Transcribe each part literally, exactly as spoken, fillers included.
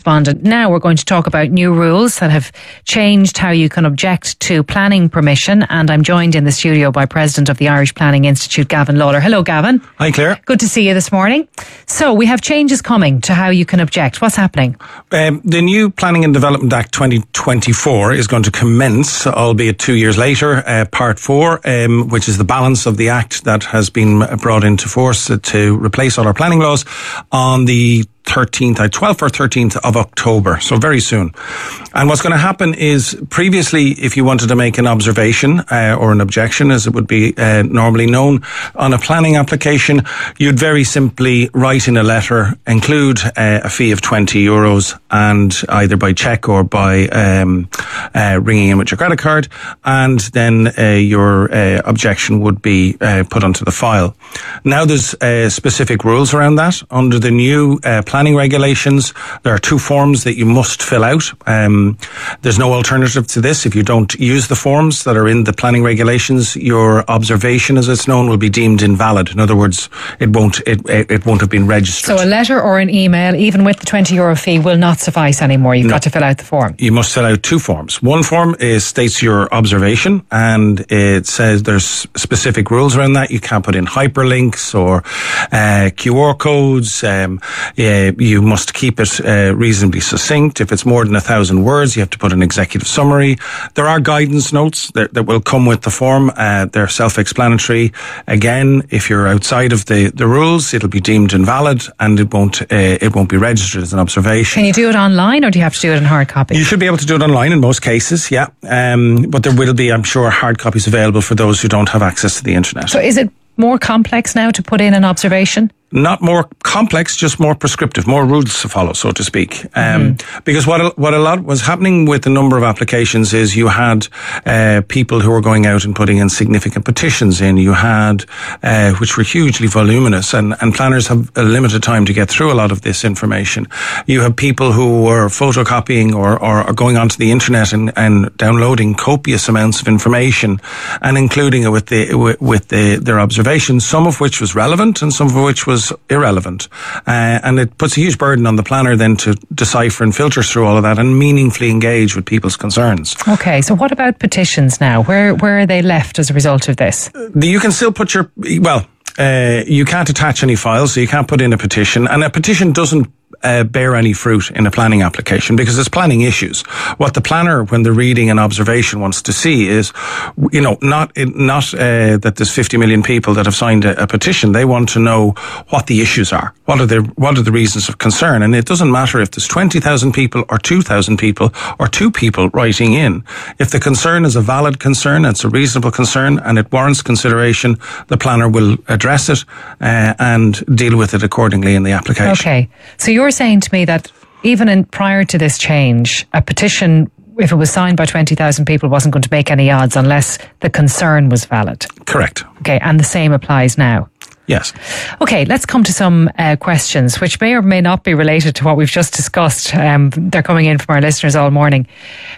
correspondent. Now we're going to talk about new rules that have changed how you can object to planning permission, and I'm joined in the studio by President of the Irish Planning Institute, Gavin Lawler. Hello, Gavin. Hi, Claire. Good to see you this morning. So we have changes coming to how you can object. What's happening? Um, the new Planning and Development Act twenty twenty-four is going to commence, albeit two years later, uh, part four, um, which is the balance of the act that has been brought into force uh, to replace all our planning laws on the thirteenth, twelfth or thirteenth of October, so very soon. And what's going to happen is, previously, if you wanted to make an observation uh, or an objection, as it would be uh, normally known, on a planning application, you'd very simply write in a letter, include uh, a fee of twenty euros, and either by cheque or by um, uh, ringing in with your credit card, and then uh, your uh, objection would be uh, put onto the file. Now there's uh, specific rules around that. Under the new uh, planning regulations, there are two forms that you must fill out. Um, there's no alternative to this. If you don't use the forms that are in the planning regulations, your observation, as it's known, will be deemed invalid. In other words, it won't it, it won't have been registered. So a letter or an email, even with the twenty euro fee, will not suffice anymore. You've no. got to fill out the form. You must fill out two forms. One form is states your observation, and it says there's specific rules around that. You can't put in hyperlinks or uh, Q R codes. Um, yeah, you must keep it uh, reasonably succinct. If it's more than a thousand words, you have to put an executive summary. There are guidance notes that, that will come with the form. Uh, they're self-explanatory. Again, if you're outside of the, the rules, it'll be deemed invalid, and it won't uh, it won't be registered as an observation. Can you do it online, or do you have to do it in hard copy? You should be able to do it online in most cases, yeah. Um, but there will be, I'm sure, hard copies available for those who don't have access to the internet. So is it more complex now to put in an observation? Not more complex, just more prescriptive, more rules to follow, so to speak. Um, mm-hmm. Because what a, what a lot was happening with a number of applications is you had uh, people who were going out and putting in significant petitions in. You had, uh, which were hugely voluminous, and, and planners have a limited time to get through a lot of this information. You have people who were photocopying or, or, or going onto the internet and, and downloading copious amounts of information and including it with the with, with the, their observations, some of which was relevant and some of which was irrelevant, uh, and it puts a huge burden on the planner then to decipher and filter through all of that and meaningfully engage with people's concerns. Okay, so what about petitions now? Where where are they left as a result of this? You can still put your, well, uh, you can't attach any files, so you can't put in a petition, and a petition doesn't Uh, bear any fruit in a planning application because it's planning issues. What the planner, when they're reading an observation, wants to see is, you know, not not uh, that there's fifty million people that have signed a, a petition. They want to know what the issues are. What are the what are the reasons of concern? And it doesn't matter if there's twenty thousand people or two thousand people or two people writing in. If the concern is a valid concern, it's a reasonable concern, and it warrants consideration, the planner will address it uh, and deal with it accordingly in the application. Okay, so you're saying to me that even in, prior to this change, a petition, if it was signed by twenty thousand people, wasn't going to make any odds unless the concern was valid. Correct. Okay, and the same applies now. Yes. Okay, let's come to some uh, questions which may or may not be related to what we've just discussed. Um, they're coming in from our listeners all morning.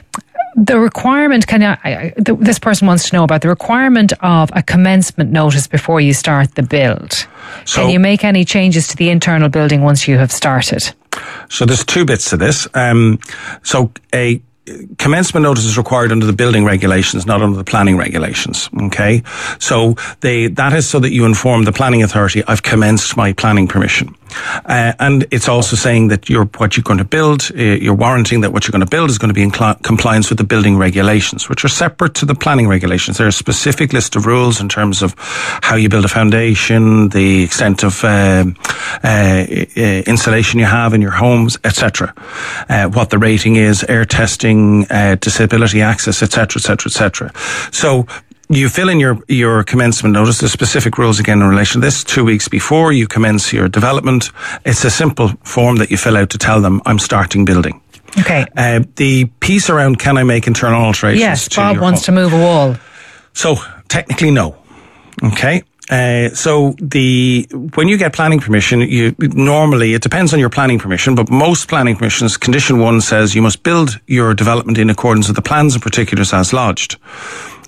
The requirement, can I, I, this person wants to know about the requirement of a commencement notice before you start the build. So, can you make any changes to the internal building once you have started? So there's two bits to this. Um, so a commencement notice is required under the building regulations, not under the planning regulations. Okay, so they that is so that you inform the planning authority, I've commenced my planning permission. Uh, and it's also saying that you're, what you're going to build, uh, you're warranting that what you're going to build is going to be in cl- compliance with the building regulations, which are separate to the planning regulations. There are a specific list of rules in terms of how you build a foundation, the extent of uh, uh, insulation you have in your homes, et cetera. Uh, what the rating is, air testing, uh, disability access, et cetera, et cetera, et cetera. So you fill in your, your commencement notice. There's specific rules again in relation to this. Two weeks before you commence your development, it's a simple form that you fill out to tell them, I'm starting building. Okay. Uh, the piece around, can I make internal alterations? Yes, to Bob your wants home? to move a wall. So technically no. Okay. Uh, so the when you get planning permission, you normally, it depends on your planning permission, but most planning permissions, condition one says you must build your development in accordance with the plans and particulars as lodged.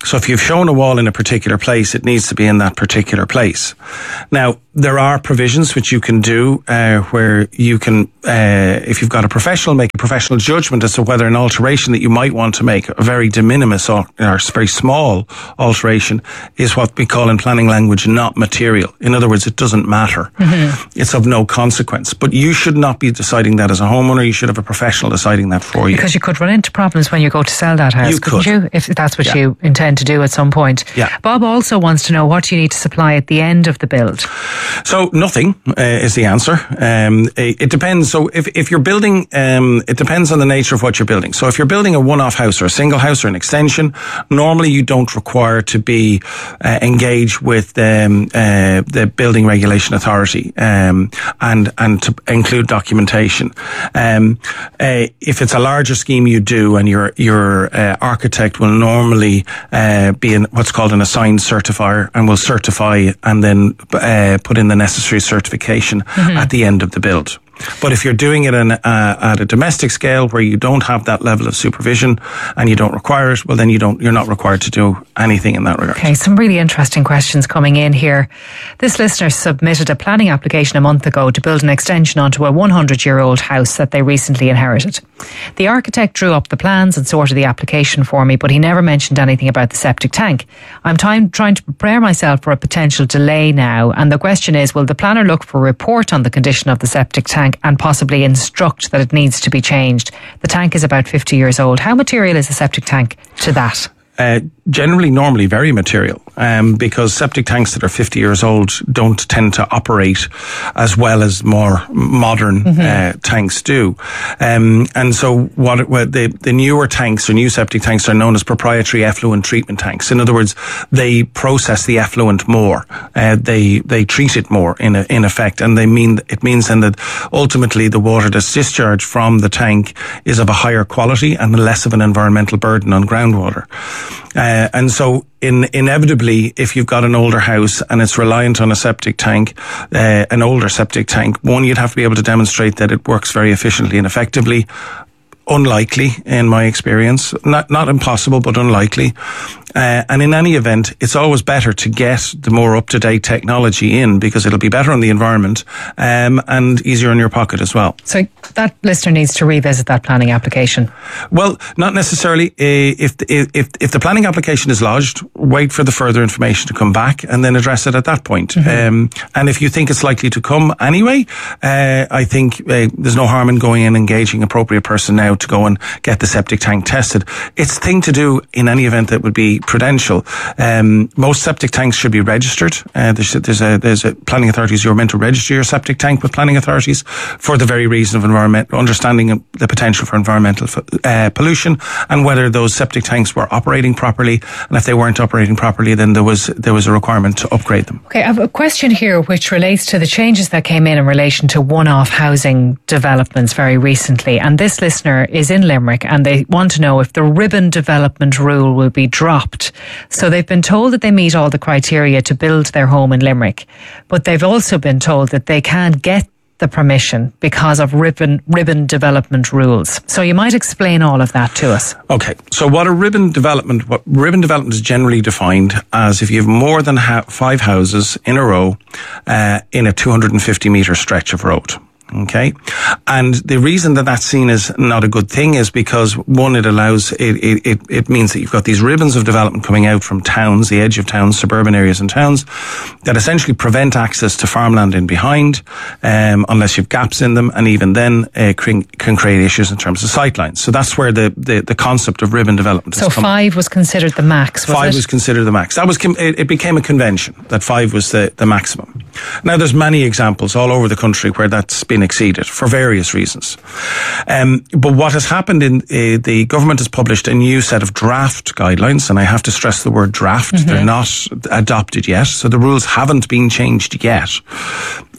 So if you've shown a wall in a particular place, it needs to be in that particular place. Now, there are provisions which you can do uh, where you can, uh, if you've got a professional, make a professional judgment as to whether an alteration that you might want to make, a very de minimis or, or very small alteration, is what we call in planning language not material. In other words, it doesn't matter. Mm-hmm. It's of no consequence. But you should not be deciding that as a homeowner. You should have a professional deciding that for you. Because you could run into problems when you go to sell that house, you couldn't could. you? If that's what yeah. you intend to do at some point. Yeah. Bob also wants to know what you need to supply at the end of the build. So nothing uh, is the answer. Um, it, it depends. So if, if you're building, um, it depends on the nature of what you're building. So if you're building a one-off house or a single house or an extension, normally you don't require to be uh, engaged with um, uh, the Building Regulation Authority um, and and to include documentation. Um, uh, if it's a larger scheme, you do, and your your uh, architect will normally uh, be in what's called an assigned certifier and will certify and then uh, put in the necessary certification mm-hmm. at the end of the build. But if you're doing it in, uh, at a domestic scale where you don't have that level of supervision and you don't require it, well, then you don't, you're not required to do anything in that regard. Okay, some really interesting questions coming in here. This listener submitted a planning application a month ago to build an extension onto a hundred-year-old house that they recently inherited. The architect drew up the plans and sorted the application for me, but he never mentioned anything about the septic tank. I'm time, trying to prepare myself for a potential delay now, and the question is, will the planner look for a report on the condition of the septic tank and possibly instruct that it needs to be changed? The tank is about fifty years old. How material is the septic tank to that? Uh, generally, normally very material, um, because septic tanks that are fifty years old don't tend to operate as well as more modern mm-hmm. uh, tanks do. Um, and so what, what the, the newer tanks or new septic tanks are known as proprietary effluent treatment tanks. In other words, they process the effluent more. Uh, they, they treat it more in a, in effect. And they mean, it means then that ultimately the water that's discharged from the tank is of a higher quality and less of an environmental burden on groundwater. Uh, and so in, inevitably, if you've got an older house and it's reliant on a septic tank, uh, an older septic tank, one, you'd have to be able to demonstrate that it works very efficiently and effectively. Unlikely, in my experience. Not not impossible, but unlikely. Uh, and in any event, it's always better to get the more up-to-date technology in, because it'll be better on the environment um, and easier on your pocket as well. So that listener needs to revisit that planning application? Well, not necessarily. Uh, if, if if the planning application is lodged, wait for the further information to come back and then address it at that point. Mm-hmm. Um, and if you think it's likely to come anyway, uh, I think uh, there's no harm in going and engaging appropriate person now to go and get the septic tank tested. It's the thing to do in any event that would be prudential. Um, most septic tanks should be registered. Uh, there's, there's a there's a planning authorities. You're meant to register your septic tank with planning authorities for the very reason of environment, understanding the potential for environmental uh, pollution and whether those septic tanks were operating properly. And if they weren't operating properly, then there was there was a requirement to upgrade them. Okay, I have a question here which relates to the changes that came in in relation to one-off housing developments very recently. And this listener is in Limerick and they want to know if the ribbon development rule will be dropped. So they've been told that they meet all the criteria to build their home in Limerick, but they've also been told that they can't get the permission because of ribbon ribbon development rules. So you might explain all of that to us. Okay, so what a ribbon development, what ribbon development is generally defined as if you have more than ha- five houses in a row uh, in a two hundred fifty metre stretch of road. Okay. And the reason that that's seen as not a good thing is because, one, it allows, it, it, it means that you've got these ribbons of development coming out from towns, the edge of towns, suburban areas and towns, that essentially prevent access to farmland in behind, um, unless you've gaps in them, and even then, uh, can, can create issues in terms of sightlines. So that's where the, the, the concept of ribbon development so is coming. So five was considered the max, was Five it? was considered the max. That was, it, it became a convention that five was the, the maximum. Now there's many examples all over the country where that's been exceeded for various reasons. Um, but what has happened in uh, the government has published a new set of draft guidelines, and I have to stress the word draft. Mm-hmm. They're not adopted yet, so the rules haven't been changed yet.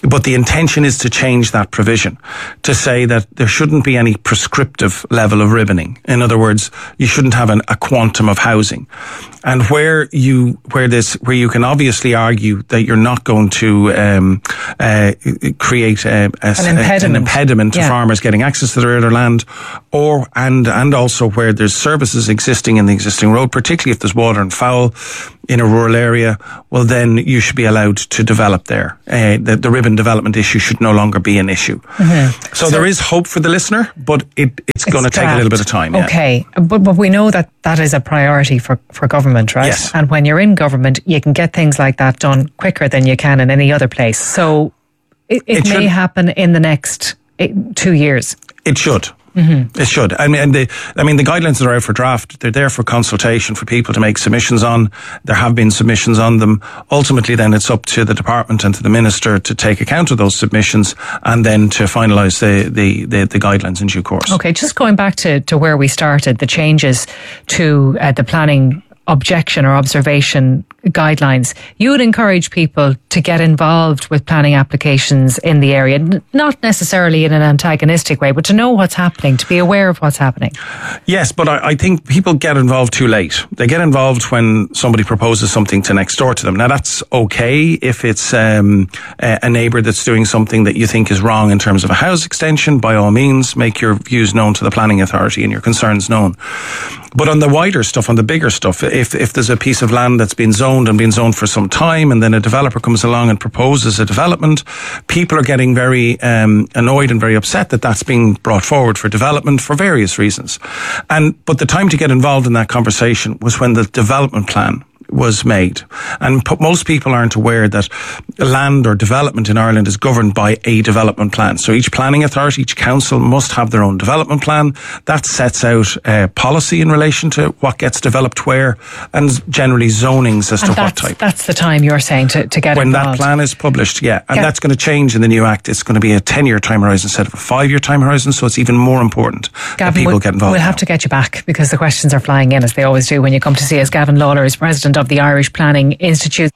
but the intention is to change that provision to say that there shouldn't be any prescriptive level of ribboning. In other words, you shouldn't have an, a quantum of housing. And where you, where this, where you can obviously argue that you're not going to, um, uh, create a, a, an impediment, an impediment to yeah. farmers getting access to their other land, or, and, and also where there's services existing in the existing road, particularly if there's water and foul in a rural area, well then you should be allowed to develop there. Uh, the, the ribbon development issue should no longer be an issue. Mm-hmm. So, so there is hope for the listener, but it, it's, it's going to take a little bit of time. Okay, yeah. but, but we know that that is a priority for, for government, right? Yes. And when you're in government, you can get things like that done quicker than you can in any other place. So it, it, it may should, happen in the next two years. It should. Mm-hmm. It should. I mean, and the, I mean, the guidelines that are out for draft, they're there for consultation for people to make submissions on. There have been submissions on them. Ultimately, then it's up to the department and to the minister to take account of those submissions and then to finalise the, the, the, the guidelines in due course. Okay, just going back to, to where we started, the changes to uh, the planning objection or observation guidelines, you would encourage people to get involved with planning applications in the area, not necessarily in an antagonistic way, but to know what's happening, to be aware of what's happening. Yes, but I, I think people get involved too late. They get involved when somebody proposes something to next door to them. Now that's okay if it's um, a, a neighbour that's doing something that you think is wrong in terms of a house extension. By all means, make your views known to the planning authority and your concerns known. But on the wider stuff, on the bigger stuff, if if there's a piece of land that's been zoned and been zoned for some time, and then a developer comes along and proposes a development, people are getting very um, annoyed and very upset that that's being brought forward for development for various reasons. And but the time to get involved in that conversation was when the development plan was made. And p- most people aren't aware that land or development in Ireland is governed by a development plan. So each planning authority, each council must have their own development plan. That sets out uh, policy in relation to what gets developed where, and generally zonings as and to what type. That's the time you're saying to, to get when involved. When that plan is published, yeah. And yeah. that's going to change in the new Act. It's going to be a ten-year time horizon instead of a five-year time horizon, so it's even more important Gavin, that people we'll, get involved. We'll have to get you back because the questions are flying in, as they always do when you come to see us. Gavin Lawler is president of the Irish Planning Institute.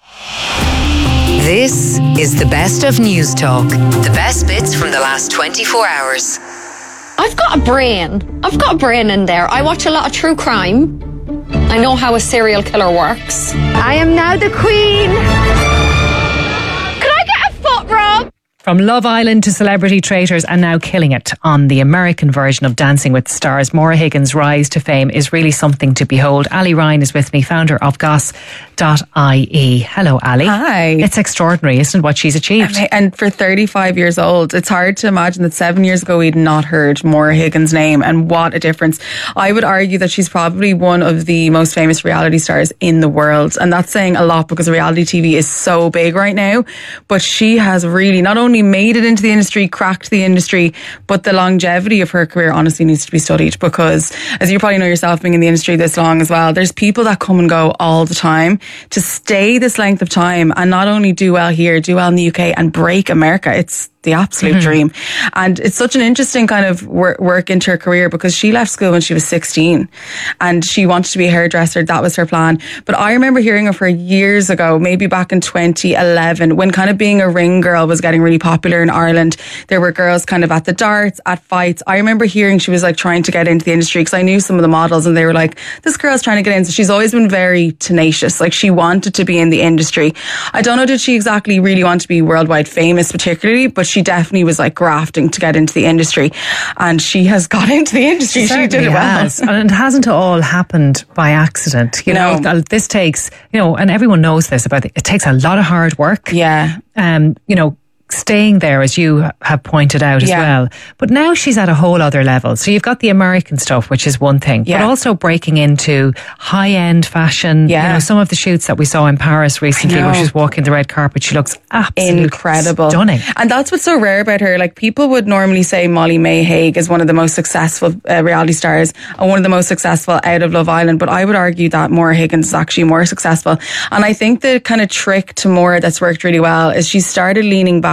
This is the best of News Talk. The best bits from the last twenty-four hours. I've got a brain. I've got a brain in there. I watch a lot of true crime. I know how a serial killer works. I am now the queen. Can I get a foot rub? From Love Island to Celebrity Traitors and now killing it on the American version of Dancing with the Stars, Maura Higgins' rise to fame is really something to behold. Ali Ryan is with me, founder of goss dot I E. Hello, Ali. Hi. It's extraordinary, isn't it, what she's achieved? And for thirty-five years old, it's hard to imagine that seven years ago we'd not heard Maura Higgins' name, and what a difference. I would argue that she's probably one of the most famous reality stars in the world, and that's saying a lot because reality T V is so big right now, but she has really not only made it into the industry, cracked the industry, but the longevity of her career honestly needs to be studied because, as you probably know yourself, being in the industry this long as well, there's people that come and go all the time. To stay this length of time and not only do well here, do well in the U K and break America, it's the absolute mm-hmm. dream. And it's such an interesting kind of work, work into her career because she left school when she was sixteen and she wanted to be a hairdresser. That was her plan. But I remember hearing of her years ago, maybe back in twenty eleven, when kind of being a ring girl was getting really popular in Ireland. There were girls kind of at the darts, at fights. I remember hearing she was like trying to get into the industry because I knew some of the models and they were like, this girl's trying to get in. So she's always been very tenacious. Like she wanted to be in the industry. I don't know, did she exactly really want to be worldwide famous particularly, but she She definitely was like grafting to get into the industry, and she has got into the industry. She, she did it well, has. And it hasn't all happened by accident. You no. know, this takes, you know, and everyone knows this about it. It takes a lot of hard work. Yeah. Um, you know, staying there, as you have pointed out as yeah. well. But now she's at a whole other level. So you've got the American stuff, which is one thing, yeah. but also breaking into high-end fashion. Yeah. You know, some of the shoots that we saw in Paris recently where she's walking the red carpet, she looks absolutely incredible. Stunning. And that's what's so rare about her. Like, people would normally say Molly May Hague is one of the most successful uh, reality stars and one of the most successful out of Love Island. But I would argue that Maura Higgins is actually more successful. And I think the kind of trick to Maura that's worked really well is she started leaning back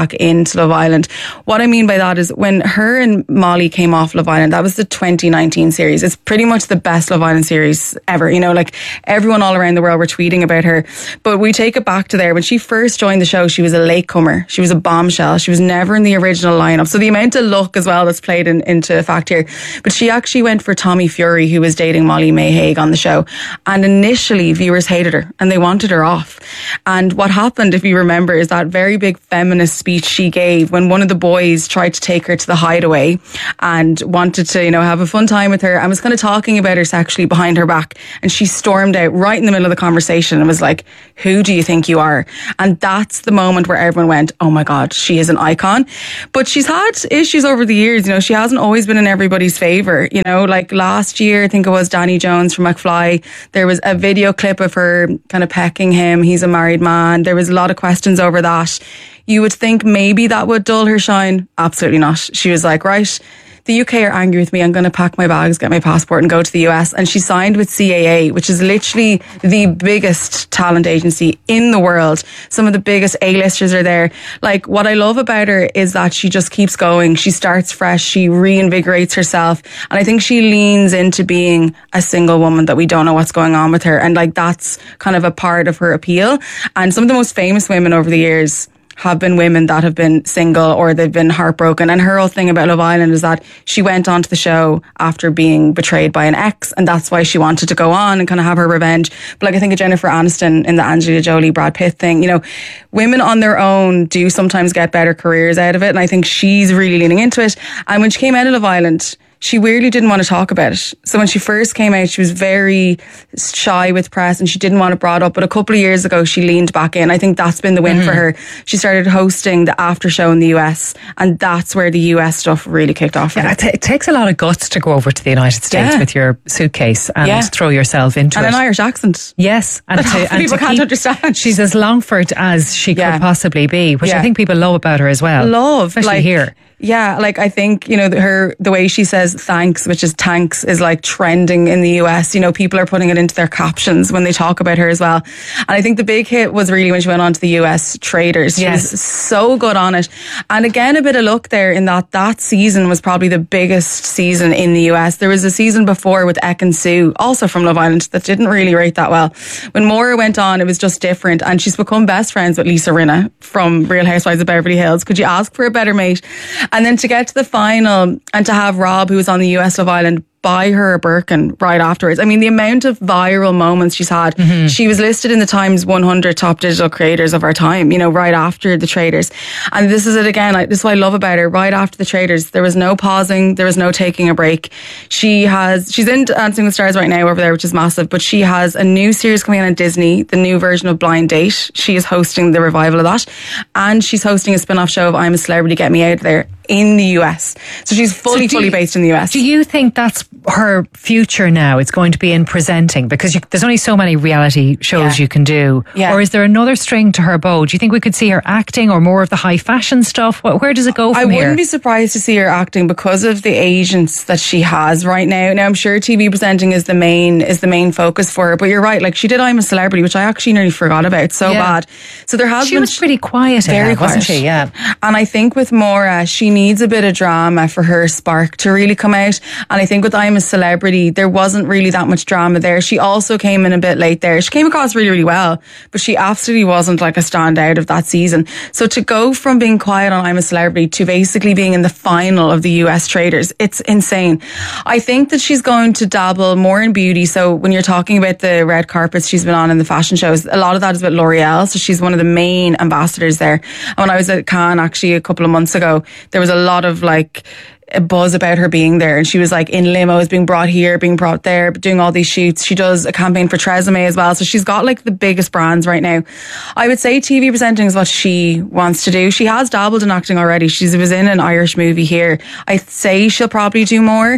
back into Love Island. What I mean by that is when her and Molly came off Love Island, that was the twenty nineteen series. It's pretty much the best Love Island series ever. You know, like everyone all around the world were tweeting about her. But we take it back to there. When she first joined the show, she was a latecomer. She was a bombshell. She was never in the original lineup. So the amount of luck as well that's played in, into effect here. But she actually went for Tommy Fury, who was dating Molly May Hague on the show. And initially viewers hated her and they wanted her off. And what happened, if you remember, is that very big feminist speech she gave when one of the boys tried to take her to the hideaway and wanted to, you know, have a fun time with her and was kind of talking about her sexually behind her back. And she stormed out right in the middle of the conversation and was like, who do you think you are? And that's the moment where everyone went, oh my God, she is an icon. But she's had issues over the years. You know, she hasn't always been in everybody's favour. You know, like last year, I think it was Danny Jones from McFly. There was a video clip of her kind of pecking him. He's a married man. There was a lot of questions over that. You would think maybe that would dull her shine. Absolutely not. She was like, right, the U K are angry with me. I'm going to pack my bags, get my passport and go to the U S. And she signed with C A A, which is literally the biggest talent agency in the world. Some of the biggest A-listers are there. Like, what I love about her is that she just keeps going. She starts fresh. She reinvigorates herself. And I think she leans into being a single woman that we don't know what's going on with her. And like, that's kind of a part of her appeal. And some of the most famous women over the years have been women that have been single or they've been heartbroken. And her whole thing about Love Island is that she went onto the show after being betrayed by an ex, and that's why she wanted to go on and kind of have her revenge. But like, I think of Jennifer Aniston in the Angelina Jolie Brad Pitt thing, you know, women on their own do sometimes get better careers out of it, and I think she's really leaning into it. And when she came out of Love Island, she weirdly didn't want to talk about it. So when she first came out, she was very shy with press and she didn't want it brought up. But a couple of years ago, she leaned back in. I think that's been the win mm. for her. She started hosting the after show in the U S, and that's where the U S stuff really kicked off. Yeah, it, t- it takes a lot of guts to go over to the United States yeah. with your suitcase and yeah. throw yourself into and it. And an Irish accent. Yes. And that to, and people to can't keep, understand. She's as Longford as she yeah. could possibly be, which yeah. I think people love about her as well. Love. Especially like, here. Yeah, like I think, you know, her, the way she says thanks, which is tanks, is like trending in the U S. You know, people are putting it into their captions when they talk about her as well. And I think the big hit was really when she went on to the U S Traders. She yes. was so good on it. And again, a bit of luck there in that that season was probably the biggest season in the U S. There was a season before with Ekin-Su, also from Love Island, that didn't really rate that well. When Maura went on, it was just different. And she's become best friends with Lisa Rinna from Real Housewives of Beverly Hills. Could you ask for a better mate? And then to get to the final and to have Rob, who was on the U S Love Island, buy her a Birkin right afterwards. I mean, the amount of viral moments she's had. Mm-hmm. She was listed in the Times one hundred top digital creators of our time, you know, right after the Traders. And this is it again. Like, this is what I love about her. Right after the Traders, there was no pausing. There was no taking a break. She has, she's in Dancing with Stars right now over there, which is massive, but she has a new series coming out on Disney, the new version of Blind Date. She is hosting the revival of that. And she's hosting a spin-off show of I'm a Celebrity, Get Me Out of There in the U S. So she's fully, so fully you, based in the U S. Do you think that's her future now? It's going to be in presenting, because you, there's only so many reality shows yeah. you can do. Yeah. Or is there another string to her bow? Do you think we could see her acting or more of the high fashion stuff? Where does it go from I here? wouldn't be surprised to see her acting because of the agents that she has right now. Now, I'm sure T V presenting is the main is the main focus for her. But you're right, like she did I'm a Celebrity, which I actually nearly forgot about. So yeah. bad. So there has she been... was pretty quiet. Very quiet, quiet. Wasn't she? Yeah. And I think with Maura, she needs a bit of drama for her spark to really come out. And I think with I'm a Celebrity, there wasn't really that much drama there. She also came in a bit late there. She came across really, really well, but she absolutely wasn't like a standout of that season. So to go from being quiet on I'm a Celebrity to basically being in the final of the U S Traders, it's insane. I think that she's going to dabble more in beauty. So when you're talking about the red carpets she's been on in the fashion shows, a lot of that is with L'Oreal. So she's one of the main ambassadors there. And when I was at Cannes actually a couple of months ago, there was a lot of like a buzz about her being there, and she was like in limos, being brought here, being brought there, doing all these shoots. She does a campaign for Tresemme as well, so she's got like the biggest brands right now. I would say T V presenting is what she wants to do. She has dabbled in acting already. She was in an Irish movie here. I'd say she'll probably do more,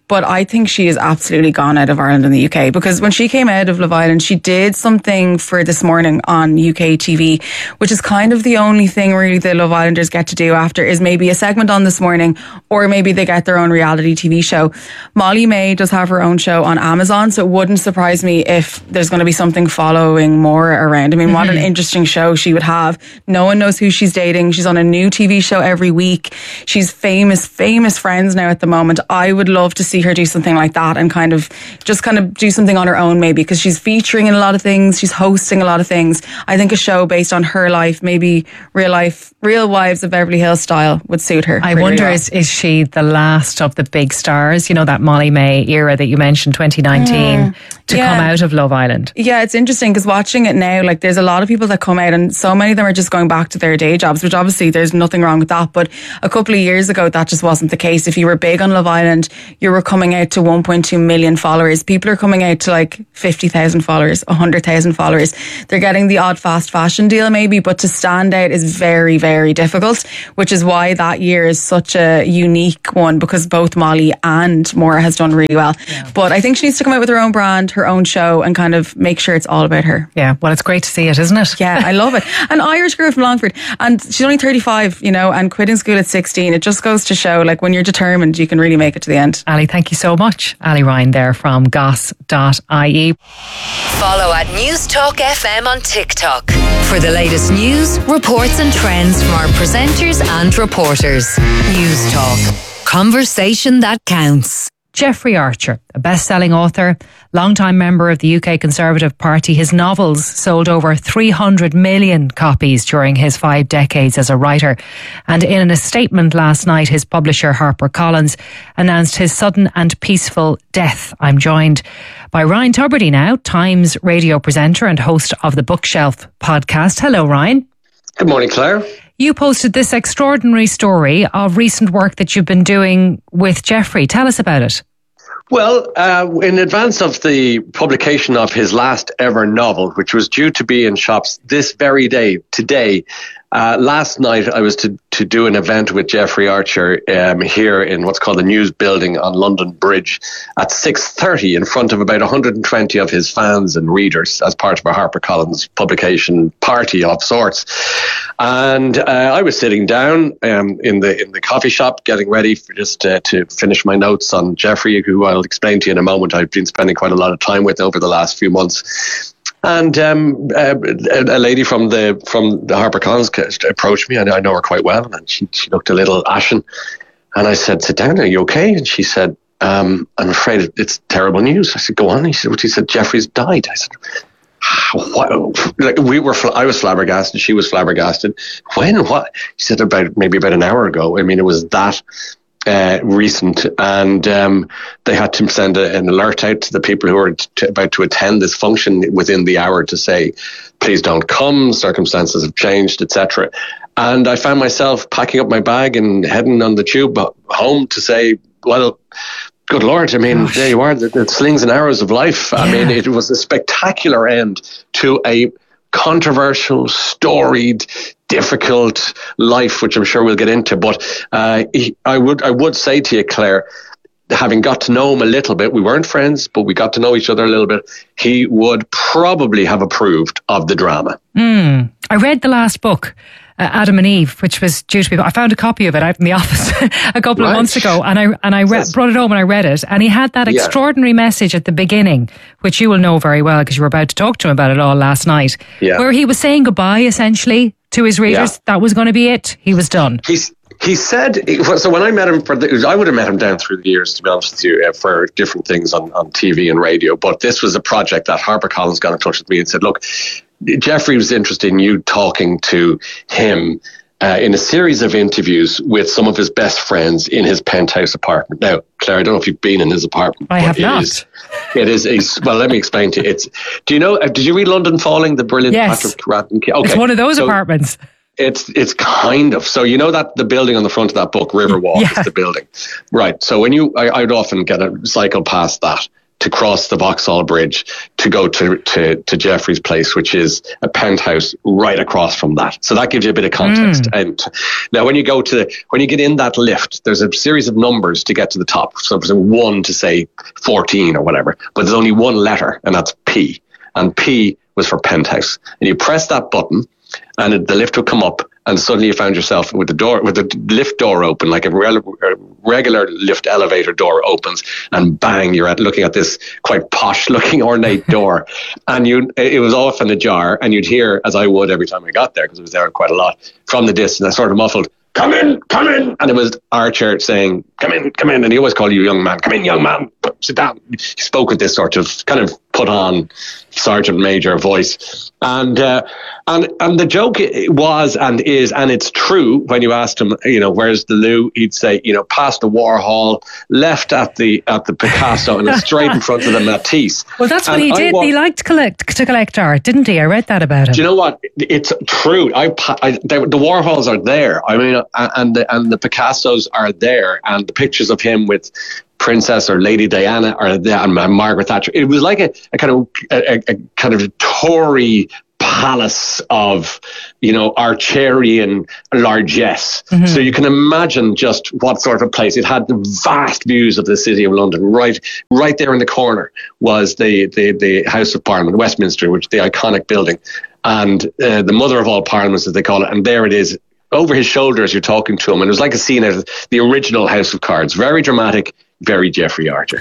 but I think she is absolutely gone out of Ireland and the U K, because when she came out of Love Island, she did something for This Morning on U K T V, which is kind of the only thing really the Love Islanders get to do after, is maybe a segment on This Morning, or maybe they get their own reality T V show. Molly May does have her own show on Amazon, so it wouldn't surprise me if there's going to be something following more around. I mean, mm-hmm. what an interesting show she would have. No one knows who she's dating. She's on a new T V show every week. She's famous, famous friends now at the moment. I would love to see her do something like that and kind of just kind of do something on her own, maybe, because she's featuring in a lot of things. She's hosting a lot of things. I think a show based on her life, maybe real life, Real Wives of Beverly Hills style, would suit her. I wonder, well. is, is she the last of the big stars? You know, that Molly May era that you mentioned, twenty nineteen, mm, to yeah. come out of Love Island. Yeah, it's interesting because watching it now, like, there's a lot of people that come out and so many of them are just going back to their day jobs, which obviously there's nothing wrong with that. But a couple of years ago, that just wasn't the case. If you were big on Love Island, you were coming out to one point two million followers. People are coming out to like fifty thousand followers, one hundred thousand followers. They're getting the odd fast fashion deal maybe, but to stand out is very, very difficult, which is why that year is such a unique one, because both Molly and Maura has done really well. Yeah. But I think she needs to come out with her own brand, her own show, and kind of make sure it's all about her. Yeah, well, it's great to see it, isn't it? Yeah, I love it. An Irish girl from Longford, and she's only thirty-five, you know, and quitting school at sixteen. It just goes to show, like, when you're determined, you can really make it to the end. Ali, thank you so much. Ali Ryan there from goss dot I E. Follow at News Talk F M on TikTok for the latest news, reports and trends from our presenters and reporters. News Talk. Conversation that counts. Jeffrey Archer, a best-selling author, longtime member of the U K Conservative Party. His novels sold over three hundred million copies during his five decades as a writer. And in a statement last night, his publisher HarperCollins announced his sudden and peaceful death. I'm joined by Ryan Tubridy now, Times radio presenter and host of the Bookshelf podcast. Hello, Ryan. Good morning, Claire. You posted this extraordinary story of recent work that you've been doing with Jeffrey. Tell us about it. Well, uh, in advance of the publication of his last ever novel, which was due to be in shops this very day, today, uh, last night I was to, to do an event with Jeffrey Archer um, here in what's called the News Building on London Bridge at six thirty in front of about one hundred twenty of his fans and readers as part of a HarperCollins publication party of sorts. And uh, I was sitting down um, in the in the coffee shop getting ready for just uh, to finish my notes on Jeffrey, who I'll explain to you in a moment. I've been spending quite a lot of time with over the last few months. And um, uh, a lady from the from the HarperCollins approached me, and I know her quite well, and she, she looked a little ashen. And I said, "Sit down, are you okay?" And she said, um, "I'm afraid it's terrible news." I said, "Go on." He said, she said, "Jeffrey's died." I said, "What?" Like, we were, I was flabbergasted. She was flabbergasted. When? What? She said, "About maybe about an hour ago." I mean, it was that Uh, recent, and um, they had to send a, an alert out to the people who were t- about to attend this function within the hour to say, please don't come, circumstances have changed, et cetera. And I found myself packing up my bag and heading on the tube home to say, well, good Lord, I mean, Gosh. There you are, the, the slings and arrows of life. Yeah. I mean, it was a spectacular end to a controversial, storied, difficult life, which I'm sure we'll get into. But uh, he, I would I would say to you, Claire, having got to know him a little bit, we weren't friends, but we got to know each other a little bit, he would probably have approved of the drama. Mm. I read the last book, uh, Adam and Eve, which was due to be, I found a copy of it out in the office a couple right. of months ago, and I and I re- brought it home and I read it, and he had that yeah. extraordinary message at the beginning, which you will know very well because you were about to talk to him about it all last night, yeah. where he was saying goodbye, essentially, to his readers. Yeah. That was going to be it. He was done. He's He said, so when I met him, for the, I would have met him down through the years, to be honest with you, uh, for different things on, on T V and radio. But this was a project that HarperCollins got in touch with me and said, look, Jeffrey was interested in you talking to him uh, in a series of interviews with some of his best friends in his penthouse apartment. Now, Claire, I don't know if you've been in his apartment. I have it not. Is, it is, a, well, let me explain to you. It's, do you know, uh, did you read London Falling, the brilliant yes. Patrick Radden? Okay. It's one of those so, apartments. It's it's kind of. So you know that the building on the front of that book, Riverwalk, yeah. is the building. Right. So when you, I, I'd often get a cycle past that to cross the Vauxhall Bridge to go to, to, to Jeffrey's place, which is a penthouse right across from that. So that gives you a bit of context. Mm. And now when you go to, the, when you get in that lift, there's a series of numbers to get to the top. So there's a one to say fourteen or whatever, but there's only one letter, and that's P. And P was for penthouse. And you press that button and it, the lift will come up, and suddenly you found yourself with the door, with the lift door open, like a, re- a regular lift elevator door opens, and bang, you're at looking at this quite posh looking ornate door. And you, it was often ajar, and you'd hear, as I would every time I got there, because it was there quite a lot, from the distance, I sort of muffled, "Come in, come in." And it was Archer saying, "Come in, come in." And he always called you young man. "Come in, young man. Sit down." He spoke with this sort of kind of put on Sergeant Major voice. And, uh, and, and the joke was and is, and it's true, when you asked him, you know, "Where's the loo?" He'd say, you know, past the Warhol, left at the, at the Picasso, and straight in front of the Matisse. Well, that's what and he did. Wa- he liked collect, to collect art, didn't he? I read that about him. Do you know what? It's true. I, I they, the Warhols are there. I mean, and the, and the Picassos are there, and the pictures of him with Princess or Lady Diana are there, and Margaret Thatcher. It was like a, a kind of a, a kind of Tory palace of, you know, Archerian largesse. Mm-hmm. So you can imagine just what sort of place. It had the vast views of the city of London. Right, right there in the corner was the the, the House of Parliament, Westminster, which is the iconic building, and uh, the mother of all parliaments, as they call it. And there it is, over his shoulder as you're talking to him. And it was like a scene out of the original House of Cards. Very dramatic, very Jeffrey Archer.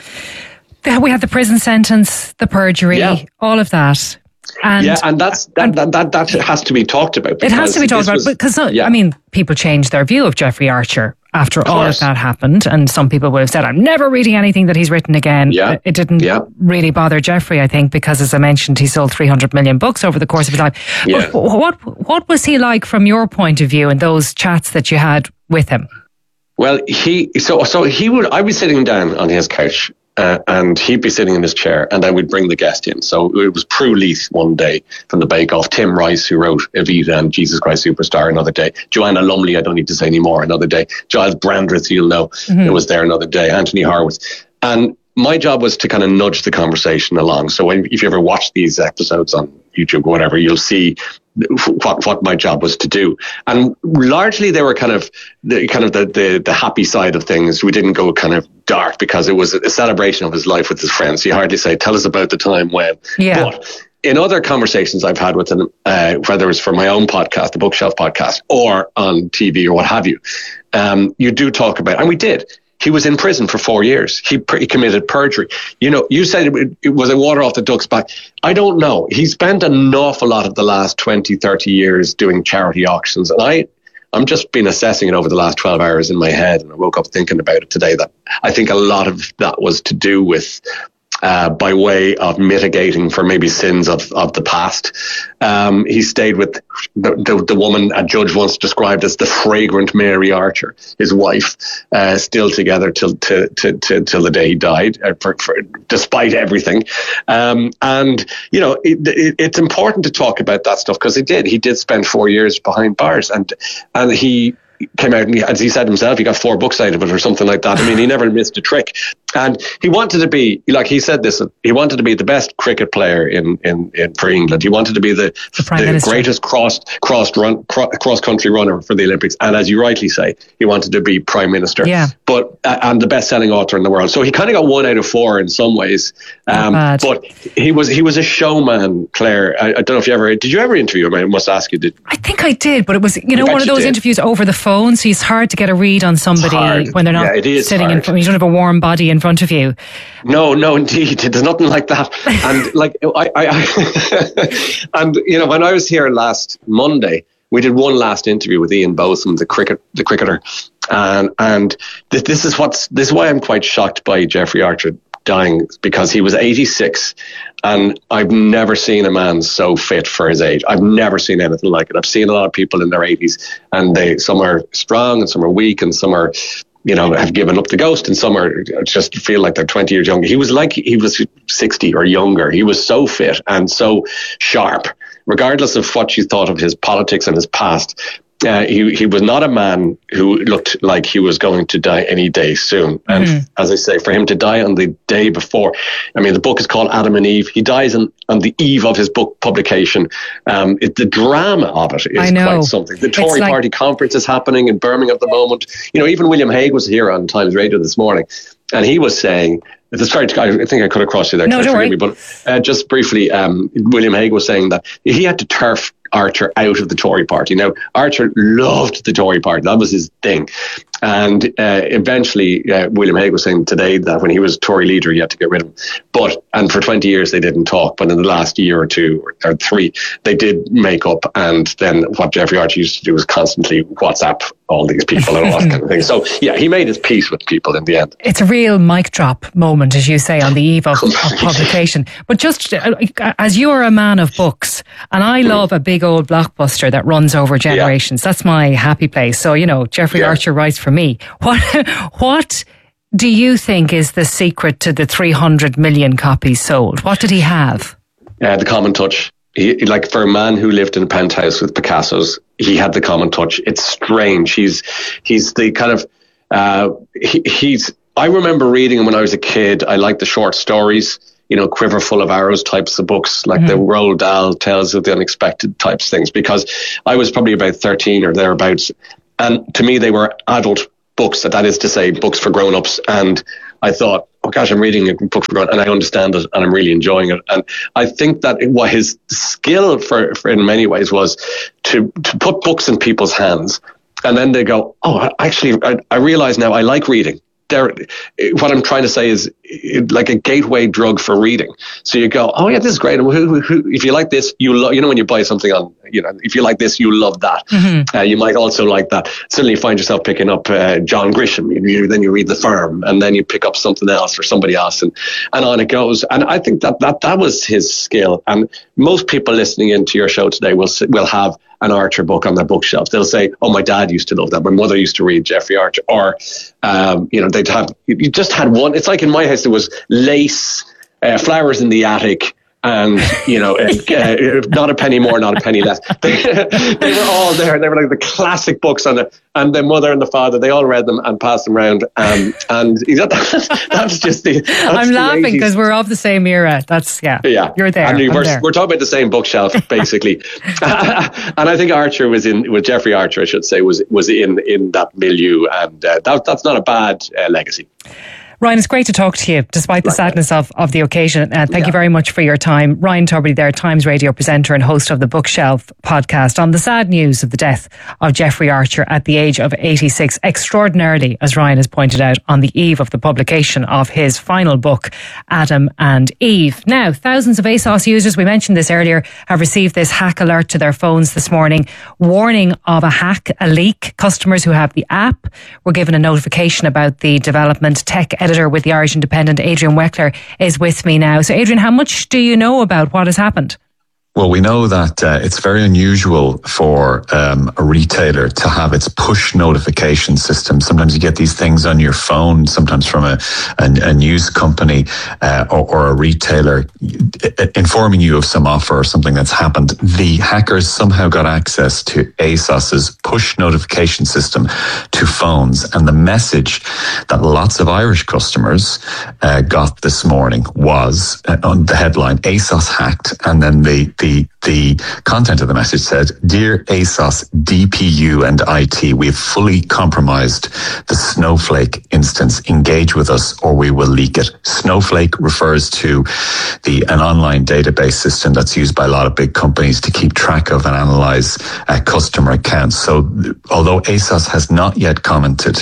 We had the prison sentence, the perjury, yeah. all of that. And, yeah, and that's that, that that that has to be talked about. It has to be talked about was, because yeah. I mean, people changed their view of Jeffrey Archer after of all of that happened, and some people would have said, "I'm never reading anything that he's written again." Yeah. It didn't yeah. really bother Jeffrey, I think, because, as I mentioned, he sold three hundred million books over the course of his life. Yeah. But what what was he like from your point of view in those chats that you had with him? Well, he so so he would. I'd be sitting down on his couch. Uh, and he'd be sitting in his chair, and I would bring the guest in. So it was Prue Leith one day from the Bake Off, Tim Rice, who wrote Evita and Jesus Christ Superstar, another day. Joanna Lumley, I don't need to say any more, another day. Giles Brandreth, you'll know, mm-hmm. it was there another day. Anthony Horowitz. And my job was to kind of nudge the conversation along. So when, if you ever watch these episodes on YouTube or whatever, you'll see what what my job was to do. And largely they were kind of the kind of the, the, the happy side of things. We didn't go kind of dark because it was a celebration of his life with his friends. You hardly say, "Tell us about the time when." Yeah. But in other conversations I've had with him, uh, whether it's for my own podcast, the Bookshelf podcast, or on T V or what have you, um, you do talk about, and we did. He was in prison for four years. He, he committed perjury. You know, you said it, it was a water off the duck's back. I don't know. He spent an awful lot of the last twenty, thirty years doing charity auctions. And I, I'm just been assessing it over the last twelve hours in my head. And I woke up thinking about it today, that I think a lot of that was to do with Uh, by way of mitigating for maybe sins of, of the past. Um, he stayed with the, the, the woman a judge once described as the fragrant Mary Archer, his wife, uh, still together till to, to, to, till the day he died, uh, for, for, despite everything. Um, and, you know, it, it, it's important to talk about that stuff because he did. He did spend four years behind bars, and and he came out and, he, as he said himself, he got four books out of it or something like that. I mean, he never missed a trick. And he wanted to be, like he said this, he wanted to be the best cricket player in, in, in for England. He wanted to be the, the, the greatest cross, cross, run, cross country runner for the Olympics. And as you rightly say, he wanted to be prime minister. Yeah. But uh, and the best selling author in the world. So he kind of got one out of four in some ways. Um, but he was he was a showman, Claire. I, I don't know if you ever, did you ever interview him? I must ask you. Did I think I did, but it was, you know, I one of those did. interviews over the phone. So it's hard to get a read on somebody when they're not yeah, it is sitting hard. in front. You don't have a warm body in front of you. No, no, indeed. There's nothing like that. And like, I, I, I and you know, when I was here last Monday, we did one last interview with Ian Botham, the cricket, the cricketer, and and th- this is what's this is why I'm quite shocked by Jeffrey Archer dying, because he was eighty-six, and I've never seen a man so fit for his age. I've never seen anything like it. I've seen a lot of people in their eighties, and they some are strong and some are weak and some are, you know, have given up the ghost, and some are just feel like they're twenty years younger. He was like he was sixty or younger. He was so fit and so sharp, regardless of what you thought of his politics and his past. Uh, he he was not a man who looked like he was going to die any day soon. And mm-hmm. as I say, for him to die on the day before, I mean, the book is called Adam and Eve. He dies on, on the eve of his book publication. Um, it, the drama of it is quite something. The Tory like- Party conference is happening in Birmingham at the moment. You know, even William Hague was here on Times Radio this morning, and he was saying, sorry, I think I cut across you there. No, don't worry. Me, but uh, just briefly, um, William Hague was saying that he had to turf Archer out of the Tory party. Now, Archer loved the Tory party. That was his thing. And uh, eventually, uh, William Hague was saying today that when he was Tory leader, he had to get rid of him. But, and for twenty years, they didn't talk. But in the last year or two or, or three, they did make up. And then what Jeffrey Archer used to do was constantly WhatsApp all these people and all that kind of thing. So, yeah, he made his peace with people in the end. It's a real mic drop moment, as you say, on the eve of, of publication. But just uh, as you are a man of books, and I love a big old blockbuster that runs over generations. Yeah. That's my happy place. So, you know, Jeffrey yeah. Archer writes for me. What, what do you think is the secret to the three hundred million copies sold? What did he have? Uh, the common touch. He, like for a man who lived in a penthouse with Picasso's, he had the common touch. It's strange. He's he's the kind of uh, he, he's. I remember reading him when I was a kid. I liked the short stories, you know, Quiver Full of Arrows types of books, like mm-hmm. the Roald Dahl Tales of the Unexpected types things, because I was probably about thirteen or thereabouts, and to me they were adult books. That is to say, books for grown-ups, and I thought, oh gosh, I'm reading a book for grown, and I understand it, and I'm really enjoying it. And I think that what his skill for, for in many ways was to to put books in people's hands, and then they go, oh, actually, I, I realize now I like reading. There, what I'm trying to say is like a gateway drug for reading. So you go, oh yeah, this is great. Who, who, who, if you like this, you love. You know, when you buy something on, you know, if you like this, you love that. Mm-hmm. Uh, you might also like that. Suddenly, you find yourself picking up uh, John Grisham. You, you, then you read The Firm, and then you pick up something else for somebody else, and and on it goes. And I think that that that was his skill. And most people listening into your show today will will have an Archer book on their bookshelves. They'll say, oh, my dad used to love that. My mother used to read Jeffrey Archer. Or, um, you know, they'd have, you just had one. It's like in my house, there was lace, uh, flowers in the attic, and, you know, uh, uh, not a penny more, not a penny less. They, they were all there. They were like the classic books on it. And the mother and the father, they all read them and passed them around. Um, and that, that's just the. That's I'm laughing because we're of the same era. That's, yeah. Yeah. You're there. And we're, there. we're talking about the same bookshelf, basically. And I think Archer was in, with Jeffrey Archer, I should say, was was in, in that milieu. And uh, that, that's not a bad uh, legacy. Ryan, it's great to talk to you, despite the sadness of, of the occasion. Uh, thank yeah. you very much for your time. Ryan Tubridy there, Times Radio presenter and host of the Bookshelf podcast, on the sad news of the death of Jeffrey Archer at the age of eighty-six. Extraordinarily, as Ryan has pointed out, on the eve of the publication of his final book, Adam and Eve. Now, thousands of ASOS users, we mentioned this earlier, have received this hack alert to their phones this morning. Warning of a hack, a leak. Customers who have the app were given a notification about the development. Tech editor with the Irish Independent, Adrian Weckler, is with me now. So Adrian, how much do you know about what has happened? Well, we know that uh, it's very unusual for um, a retailer to have its push notification system. Sometimes you get these things on your phone, sometimes from a, a, a news company uh, or, or a retailer informing you of some offer or something that's happened. The hackers somehow got access to ASOS's push notification system to phones. And the message that lots of Irish customers uh, got this morning was uh, on the headline, ASOS hacked, and then the, the The, the content of the message said, Dear ASOS, D P U and I T, we have fully compromised the Snowflake instance. Engage with us or we will leak it. Snowflake refers to the an online database system that's used by a lot of big companies to keep track of and analyze uh, customer accounts. So although ASOS has not yet commented,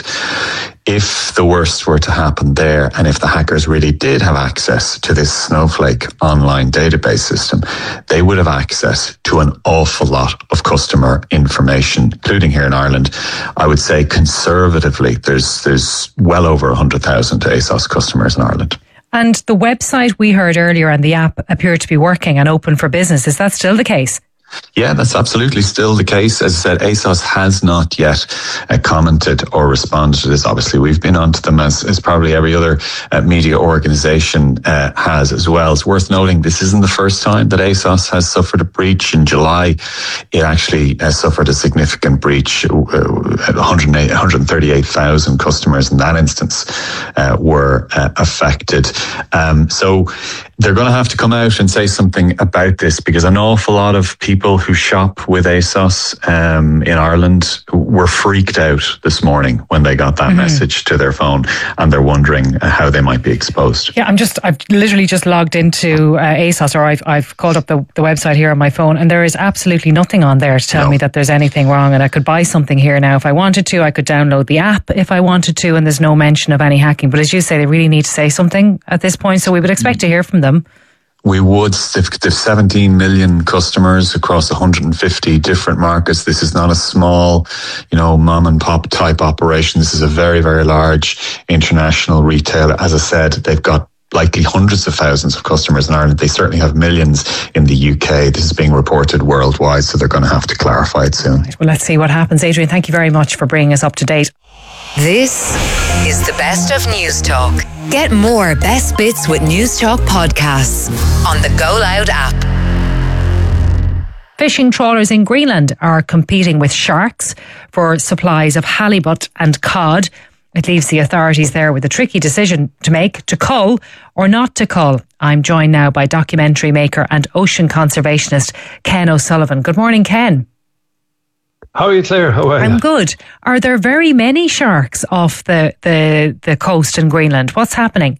if the worst were to happen there, and if the hackers really did have access to this Snowflake online database system, they would have access to an awful lot of customer information, including here in Ireland. I would say conservatively, there's there's well over one hundred thousand ASOS customers in Ireland. And the website we heard earlier and the app appear to be working and open for business. Is that still the case? Yeah, that's absolutely still the case. As I said, ASOS has not yet uh, commented or responded to this. Obviously, we've been onto them as, as probably every other uh, media organisation uh, has as well. It's worth noting this isn't the first time that ASOS has suffered a breach. In July, it actually uh, suffered a significant breach. Uh, one hundred thirty-eight thousand customers in that instance uh, were uh, affected. Um, so they're going to have to come out and say something about this, because an awful lot of people who shop with ASOS um, in Ireland were freaked out this morning when they got that mm-hmm. message to their phone, and they're wondering how they might be exposed. Yeah, I'm just, I've literally just logged into uh, ASOS, or I've, I've called up the, the website here on my phone, and there is absolutely nothing on there to tell no. me that there's anything wrong, and I could buy something here now if I wanted to. I could download the app if I wanted to, and there's no mention of any hacking. But as you say, they really need to say something at this point, so we would expect mm-hmm. to hear from them. We would. They've seventeen million customers across one hundred fifty different markets. This is not a small, you know, mom and pop type operation. This is a very, very large international retailer. As I said, they've got likely hundreds of thousands of customers in Ireland. They certainly have millions in the U K. This is being reported worldwide, so they're going to have to clarify it soon. Right, well, let's see what happens. Adrian, thank you very much for bringing us up to date. This is the best of News Talk. Get more best bits with News Talk podcasts on the Go Loud app. Fishing trawlers in Greenland are competing with sharks for supplies of halibut and cod. It leaves the authorities there with a tricky decision to make, to cull or not to cull. I'm joined now by documentary maker and ocean conservationist Ken O'Sullivan. Good morning, Ken. How are you, Claire? How are you? I'm good. Are there very many sharks off the, the, the coast in Greenland? What's happening?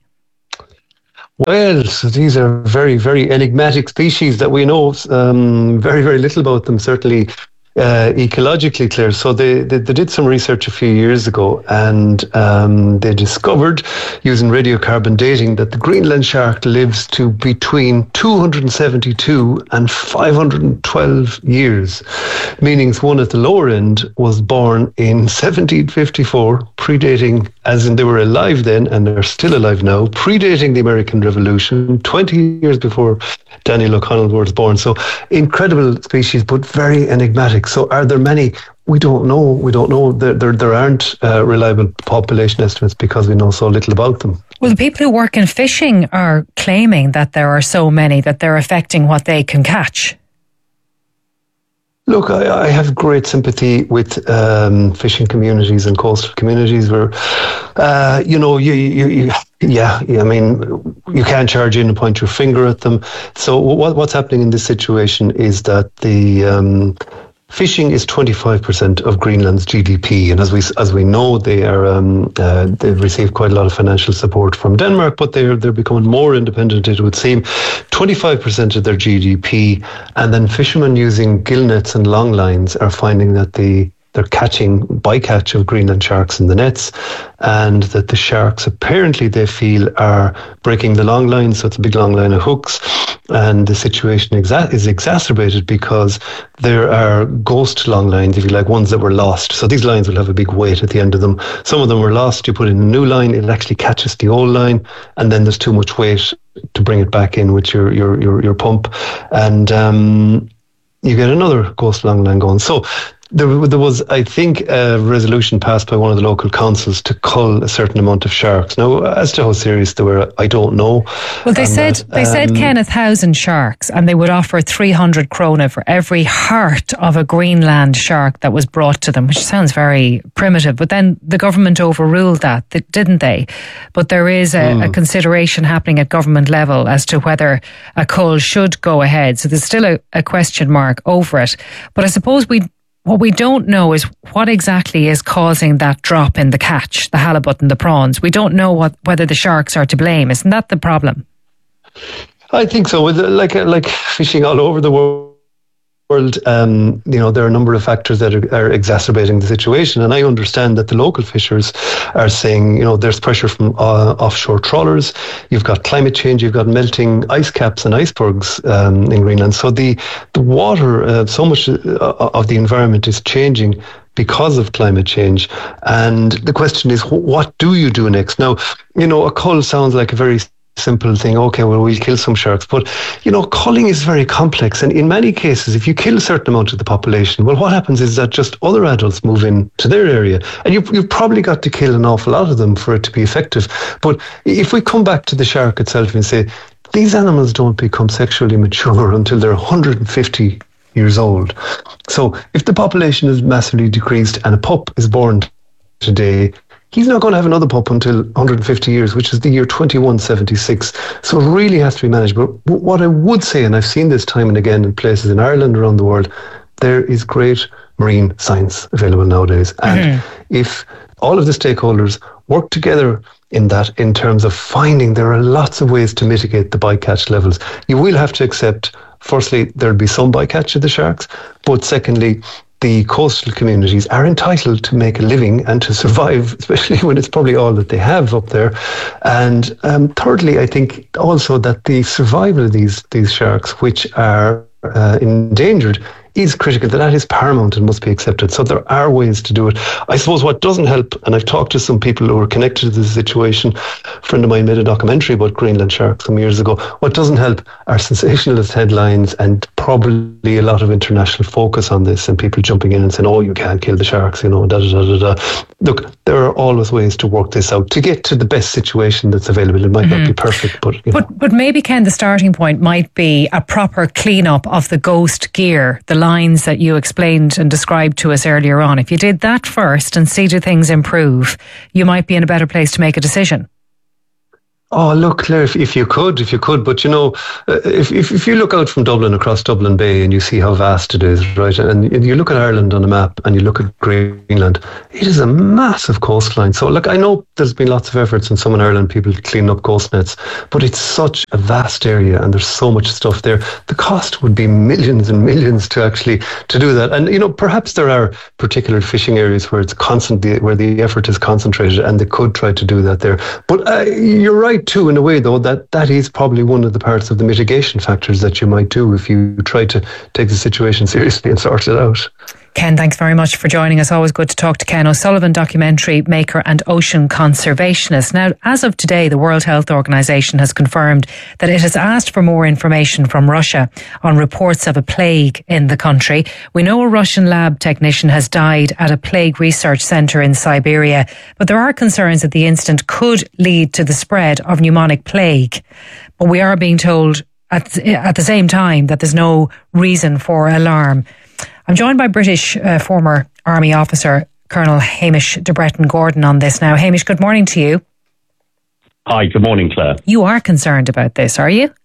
Well, so these are very, very enigmatic species that we know um, very, very little about them, certainly uh, ecologically, Claire. So they, they, they did some research a few years ago, and um, they discovered, using radiocarbon dating, that the Greenland shark lives to between two hundred seventy-two and five hundred twelve years, meaning one at the lower end was born in seventeen fifty-four, predating, as in they were alive then and they're still alive now, predating the American Revolution, twenty years before Daniel O'Connell was born. So incredible species, but very enigmatic. So are there many? We don't know. We don't know. There, there, there aren't uh, reliable population estimates because we know so little about them. Well, the people who work in fishing are claiming that there are so many that they're affecting what they can catch. Look, I, I have great sympathy with um, fishing communities and coastal communities where, uh, you know, you, you, you, yeah, I mean, you can't charge in and point your finger at them. So what, what's happening in this situation is that the um, fishing is twenty-five percent of Greenland's G D P, and as we as we know, they are um, uh, they've received quite a lot of financial support from Denmark, but they're they're becoming more independent. It would seem twenty-five percent of their G D P, and then fishermen using gill nets and long lines are finding that the they're catching bycatch of Greenland sharks in the nets, and that the sharks apparently they feel are breaking the long line, so it's a big long line of hooks, and the situation exa- is exacerbated because there are ghost long lines, if you like, ones that were lost. So these lines will have a big weight at the end of them. Some of them were lost, you put in a new line, it actually catches the old line, and then there's too much weight to bring it back in with your your your, your pump, and um, you get another ghost long line going. So There, there was, I think, a resolution passed by one of the local councils to cull a certain amount of sharks. Now, as to how serious they were, I don't know. Well, they said that, they um, said Ken, a thousand sharks, and they would offer three hundred krona for every heart of a Greenland shark that was brought to them, which sounds very primitive. But then the government overruled that, didn't they? But there is a, mm. a consideration happening at government level as to whether a cull should go ahead. So there's still a, a question mark over it. But I suppose we. What we don't know is what exactly is causing that drop in the catch, the halibut and the prawns. We don't know what whether the sharks are to blame. Isn't that the problem? I think so. Like like fishing all over the world, um, you know, there are a number of factors that are, are exacerbating the situation. And I understand that the local fishers are saying, you know, there's pressure from uh, offshore trawlers. You've got climate change. You've got melting ice caps and icebergs um, in Greenland. So the the water, uh, so much of the environment is changing because of climate change. And the question is, what do you do next? Now, you know, a cull sounds like a very simple thing, okay, well, we'll kill some sharks. But, you know, culling is very complex. And in many cases, if you kill a certain amount of the population, well, what happens is that just other adults move in to their area. And you've, you've probably got to kill an awful lot of them for it to be effective. But if we come back to the shark itself and say, these animals don't become sexually mature until they're one hundred fifty years old. So if the population is massively decreased and a pup is born today, he's not going to have another pup until one hundred fifty years, which is the year twenty-one seventy-six. So it really has to be managed. But what I would say, and I've seen this time and again in places in Ireland, around the world, there is great marine science available nowadays. And mm-hmm. if all of the stakeholders work together in that, in terms of finding there are lots of ways to mitigate the bycatch levels, you will have to accept, firstly, there'll be some bycatch of the sharks, but secondly, the coastal communities are entitled to make a living and to survive, especially when it's probably all that they have up there. And um, thirdly, I think also that the survival of these these sharks, which are uh, endangered, is critical. That that is paramount and must be accepted. So there are ways to do it. I suppose what doesn't help, and I've talked to some people who are connected to this situation. A friend of mine made a documentary about Greenland sharks some years ago. What doesn't help are sensationalist headlines and probably a lot of international focus on this and people jumping in and saying, oh, you can't kill the sharks, you know, da da da da da. Look, there are always ways to work this out to get to the best situation that's available. It might mm-hmm. not be perfect, but you but know. but maybe, Ken, the starting point might be a proper clean-up of the ghost gear, the lines that you explained and described to us earlier on. If you did that first and see do things improve, you might be in a better place to make a decision. Oh, look, Claire, if, if you could, if you could, but you know, uh, if, if if you look out from Dublin across Dublin Bay and you see how vast it is, right, and you look at Ireland on a map and you look at Greenland, it is a massive coastline. So, look, I know there's been lots of efforts in some in Ireland, people cleaning up coast nets, but it's such a vast area and there's so much stuff there. The cost would be millions and millions to actually to do that. And, you know, perhaps there are particular fishing areas where it's constantly, where the effort is concentrated and they could try to do that there. But uh, you're right, too, in a way, though, that that is probably one of the parts of the mitigation factors that you might do if you try to take the situation seriously and sort it out. Ken, thanks very much for joining us. Always good to talk to Ken O'Sullivan, documentary maker and ocean conservationist. Now, as of today, the World Health Organization has confirmed that it has asked for more information from Russia on reports of a plague in the country. We know a Russian lab technician has died at a plague research centre in Siberia, but there are concerns that the incident could lead to the spread of pneumonic plague. But we are being told at, at the same time that there's no reason for alarm. I'm joined by British uh, former Army officer, Colonel Hamish de Bretton Gordon, on this now. Hamish, good morning to you. Hi, good morning, Claire. You are concerned about this, are you?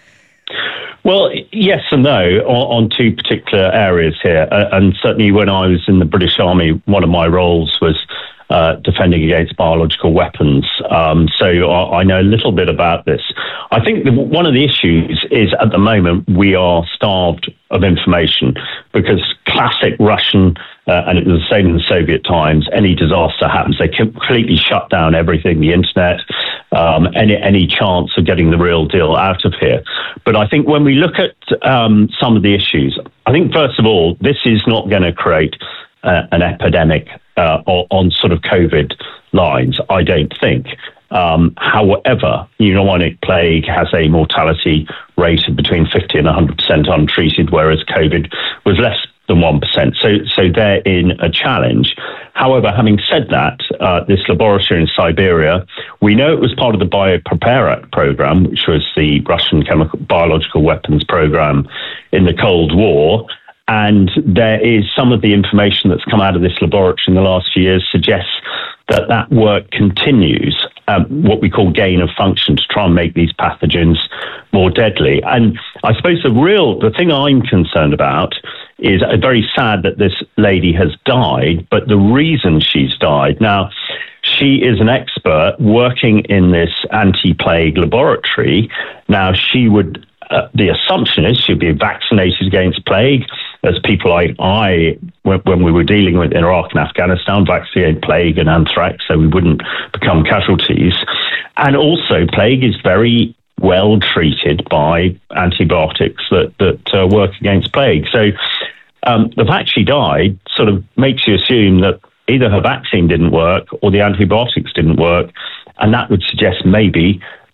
Well, yes and no on, on two particular areas here. Uh, and certainly when I was in the British Army, one of my roles was uh, defending against biological weapons. Um, so I, I know a little bit about this. I think the, one of the issues is at the moment we are starved of information because classic Russian, uh, and it was the same in the Soviet times, any disaster happens, they completely shut down everything, the internet, um, any, any chance of getting the real deal out of here. But I think when we look at um, some of the issues, I think first of all, this is not going to create uh, an epidemic uh, on, on sort of COVID lines, I don't think. Um, however, pneumonic plague has a mortality rate of between fifty and one hundred percent untreated, whereas COVID was less than one percent. So, so they're in a challenge. However, having said that, uh, this laboratory in Siberia, we know it was part of the Bioprepare Act program, which was the Russian chemical biological weapons program in the Cold War. And there is some of the information that's come out of this laboratory in the last few years suggests that that work continues, um, what we call gain of function, to try and make these pathogens more deadly. And I suppose the real, the thing I'm concerned about is uh, very sad that this lady has died, but the reason she's died. Now, she is an expert working in this anti-plague laboratory. Now, she would, uh, the assumption is she'd be vaccinated against plague, as people like I, when, when we were dealing with Iraq and Afghanistan, vaccinated plague and anthrax, so we wouldn't become casualties. And also, plague is very well treated by antibiotics that, that uh, work against plague. So um, the fact she died sort of makes you assume that either her vaccine didn't work or the antibiotics didn't work, and that would suggest maybe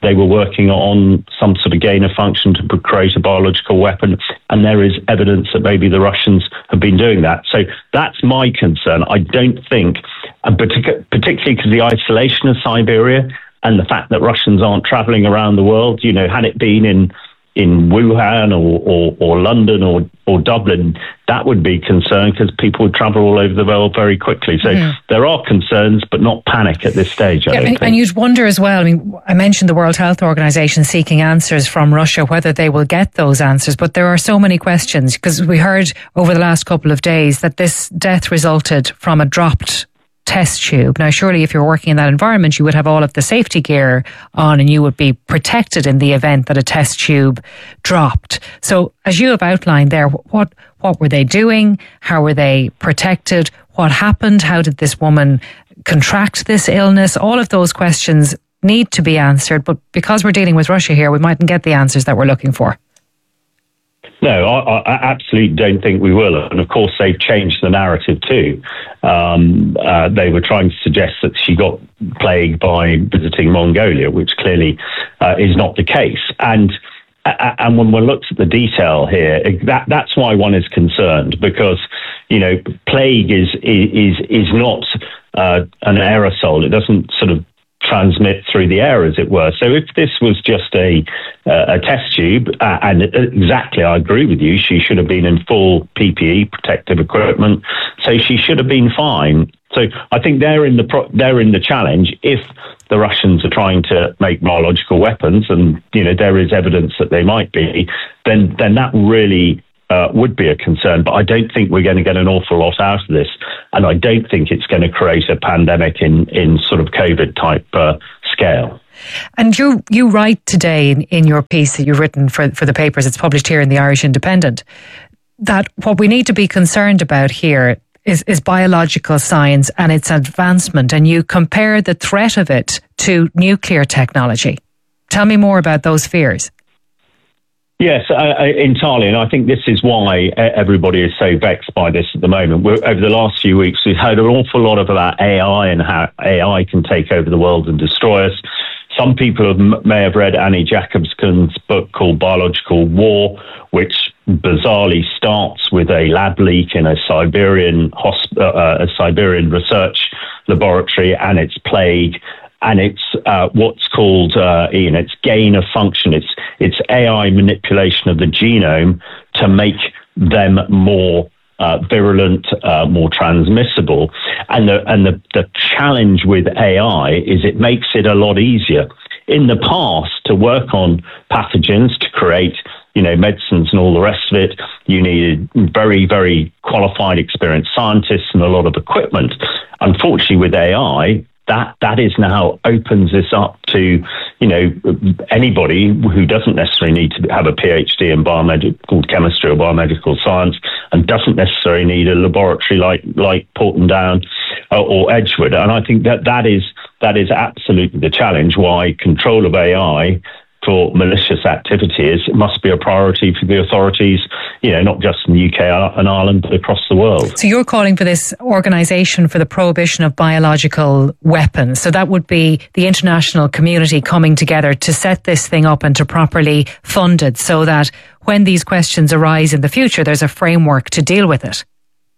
they were working on some sort of gain of function to create a biological weapon. And there is evidence that maybe the Russians have been doing that. So that's my concern. I don't think, particularly because the isolation of Siberia and the fact that Russians aren't traveling around the world, you know, had it been in in Wuhan or, or, or London or, or Dublin, that would be concern because people would travel all over the world very quickly. So mm. there are concerns, but not panic at this stage. I yeah, don't and, think. and you'd wonder as well, I mean, I mentioned the World Health Organization seeking answers from Russia, whether they will get those answers, but there are so many questions because we heard over the last couple of days that this death resulted from a dropped test tube. Now, surely if you're working in that environment, you would have all of the safety gear on and you would be protected in the event that a test tube dropped. So as you have outlined there, what, what were they doing? How were they protected? What happened? How did this woman contract this illness? All of those questions need to be answered, but because we're dealing with Russia here, we mightn't get the answers that we're looking for. No, I, I absolutely don't think we will. And of course, they've changed the narrative too. Um, uh, they were trying to suggest that she got plagued by visiting Mongolia, which clearly uh, is not the case. And uh, and when one looks at the detail here, that that's why one is concerned, because you know, plague is is is not uh, an aerosol. It doesn't sort of transmit through the air, as it were. So if this was just a uh, a test tube, uh, and exactly, I agree with you, she should have been in full P P E, protective equipment, so she should have been fine. So I think they're in the pro- they're in the challenge. If the Russians are trying to make biological weapons, and you know there is evidence that they might be, then then that really Uh, would be a concern, but I don't think we're going to get an awful lot out of this, and I don't think it's going to create a pandemic in, in sort of COVID type uh, scale. And you you write today in, in your piece that you've written for, for the papers, it's published here in the Irish Independent, that what we need to be concerned about here is, is biological science and its advancement, and you compare the threat of it to nuclear technology. Tell me more about those fears. Yes, uh, entirely. And I think this is why everybody is so vexed by this at the moment. We're, over the last few weeks, we've heard an awful lot about A I and how A I can take over the world and destroy us. Some people have, may have read Annie Jacobson's book called Biological War, which bizarrely starts with a lab leak in a Siberian hosp- uh, a Siberian research laboratory, and it's plague. And it's uh, what's called, uh, Ian, it's gain of function. It's it's A I manipulation of the genome to make them more uh, virulent, uh, more transmissible. And the and the, the challenge with A I is it makes it a lot easier. In the past, to work on pathogens, to create you know medicines and all the rest of it, you needed very, very qualified, experienced scientists and a lot of equipment. Unfortunately, with A I, That that is now opens this up to, you know, anybody who doesn't necessarily need to have a PhD in biomedical chemistry or biomedical science and doesn't necessarily need a laboratory like like Portendown or, or Edgewood. And I think that that is that is absolutely the challenge. Why control of A I for malicious activities must be a priority for the authorities, you know, not just in the U K and Ireland, but across the world. So you're calling for this organisation for the prohibition of biological weapons. So that would be the international community coming together to set this thing up and to properly fund it so that when these questions arise in the future, there's a framework to deal with it.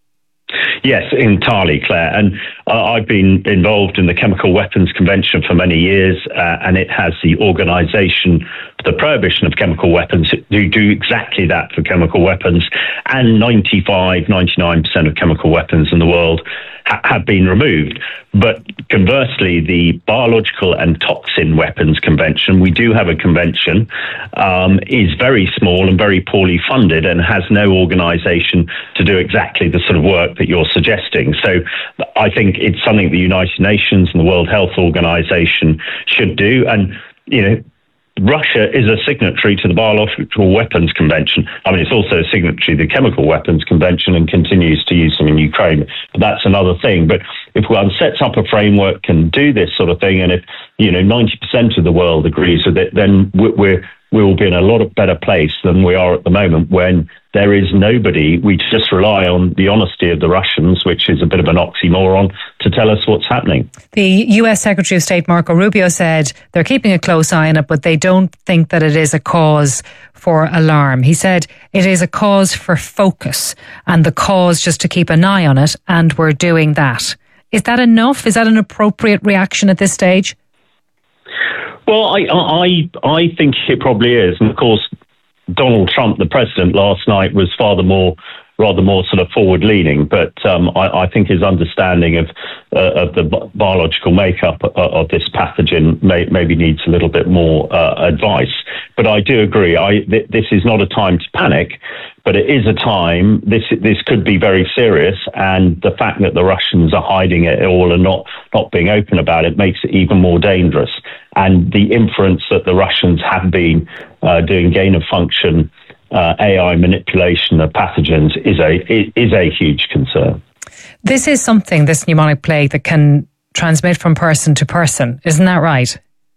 Yes, entirely, Claire. And uh, I've been involved in the Chemical Weapons Convention for many years, uh, and it has the Organisation for the Prohibition of Chemical Weapons who do exactly that for chemical weapons. And ninety-five, ninety-nine percent of chemical weapons in the world ha- have been removed. But conversely, the Biological and Toxin Weapons Convention, we do have a convention, um, is very small and very poorly funded and has no organisation to do exactly the sort of work that you're suggesting. So I think it's something the United Nations and the World Health Organization should do. And, you know, Russia is a signatory to the Biological Weapons Convention. I mean, it's also a signatory to the Chemical Weapons Convention and continues to use them in Ukraine. But that's another thing. But if one sets up a framework and do this sort of thing, and if, you know, ninety percent of the world agrees with it, then we're we will be in a lot of better place than we are at the moment when there is nobody. We just rely on the honesty of the Russians, which is a bit of an oxymoron, to tell us what's happening. The U S Secretary of State Marco Rubio said they're keeping a close eye on it, but they don't think that it is a cause for alarm. He said it is a cause for focus, and the cause just to keep an eye on it, and we're doing that. Is that enough? Is that an appropriate reaction at this stage? Well, I, I, I think it probably is. And of course, Donald Trump, the president, last night was far the more, rather more sort of forward-leaning. But um, I, I think his understanding of uh, of the bi- biological makeup of, of this pathogen may, maybe needs a little bit more uh, advice. But I do agree. I, th- this is not a time to panic, but it is a time. This this could be very serious, and the fact that the Russians are hiding it all and not not being open about it makes it even more dangerous. And the inference that the Russians have been uh, doing gain of function, uh, A I manipulation of pathogens is a is a huge concern. This is something, this pneumonic plague, that can transmit from person to person. Isn't that right?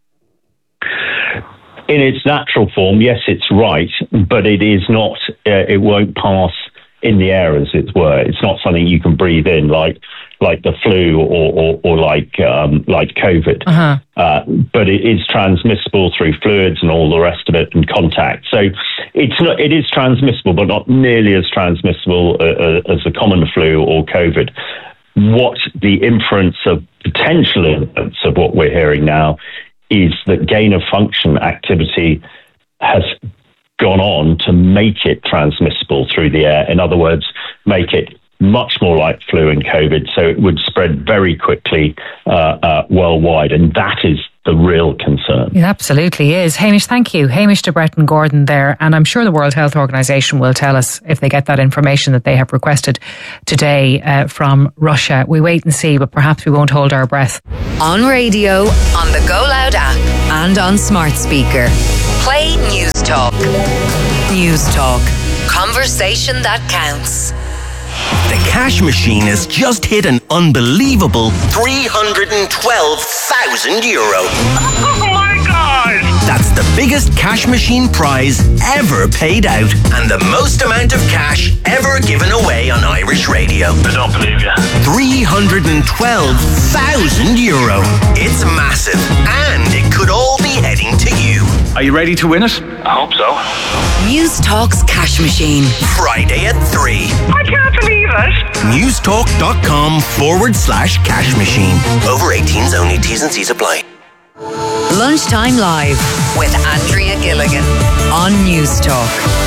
In its natural form, yes, it's right, but it is not. Uh, it won't pass in the air, as it were. It's not something you can breathe in, like like the flu or or, or like um, like COVID. Uh-huh. Uh, but it is transmissible through fluids and all the rest of it, and contact. So it's not. It is transmissible, but not nearly as transmissible uh, uh, as the common flu or COVID. What the inference of potential inference of what we're hearing now is that gain of function activity has gone on to make it transmissible through the air. In other words, make it much more like flu and COVID, so it would spread very quickly uh, uh, worldwide, and that is the real concern. It absolutely is. Hamish, thank you. Hamish de Bretton Gordon there, and I'm sure the World Health Organization will tell us if they get that information that they have requested today uh, from Russia. We wait and see, but perhaps we won't hold our breath. On radio, on the Go Loud app, and on smart speaker. Play News Talk. News Talk. Conversation that counts. The cash machine has just hit an unbelievable three hundred twelve thousand euro. Oh my God! That's the biggest cash machine prize ever paid out, and the most amount of cash ever given away on Irish radio. I don't believe you. three hundred twelve thousand euro. It's massive, and it could all be heading to you. Are you ready to win it? I hope so. News Talk's cash machine. Friday at three. I can't believe it. Newstalk.com forward slash cash machine. Over eighteens only. T's and C's apply. Lunchtime Live with Andrea Gilligan on News Talk.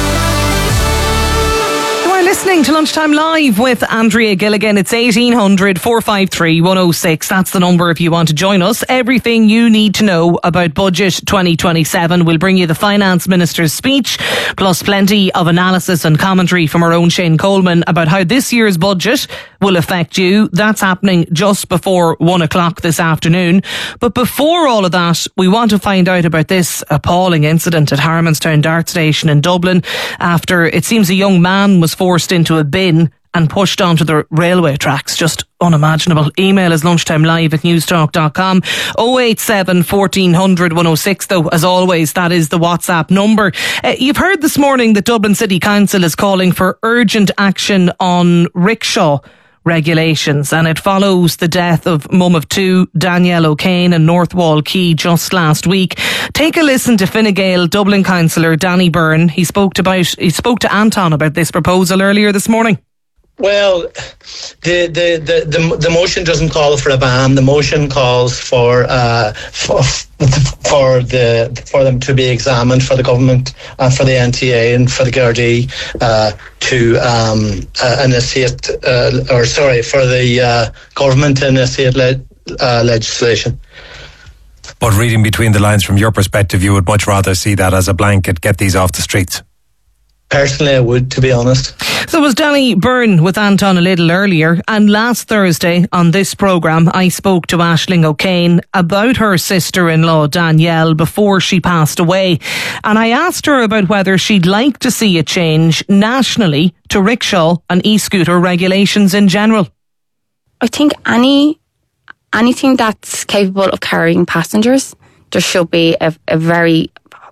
Listening to Lunchtime Live with Andrea Gilligan. It's eighteen hundred, four five three, one oh six. That's the number if you want to join us. Everything you need to know about Budget twenty twenty-seven. We'll bring you the Finance Minister's speech, plus plenty of analysis and commentary from our own Shane Coleman about how this year's budget will affect you. That's happening just before one o'clock this afternoon. But before all of that, we want to find out about this appalling incident at Harmonstown Dart Station in Dublin, after it seems a young man was forced into a bin and pushed onto the railway tracks. Just unimaginable. Email is lunchtimelive at newstalk dot com. oh eight seven, fourteen hundred, one oh six though, as always, that is the WhatsApp number. Uh, you've heard this morning that Dublin City Council is calling for urgent action on rickshaw regulations, and it follows the death of mum of two, Danielle O'Kane, in Northwall Quay just last week. Take a listen to Fine Gael Dublin councillor Danny Byrne. He spoke about he spoke to Anton about this proposal earlier this morning. Well, the, the, the, the, the motion doesn't call for a ban. The motion calls for uh, for for the for them to be examined, for the government and for the N T A and for the Gardaí uh, to um, uh, initiate uh, or sorry for the uh, government to initiate le- uh, legislation. But reading between the lines, from your perspective, you would much rather see that as a blanket, get these off the streets. Personally, I would, to be honest. So was Danny Byrne with Anton a little earlier, and last Thursday on this programme I spoke to Aisling O'Kane about her sister-in-law Danielle before she passed away, and I asked her about whether she'd like to see a change nationally to rickshaw and e-scooter regulations in general. I think any anything that's capable of carrying passengers, there should be a, a very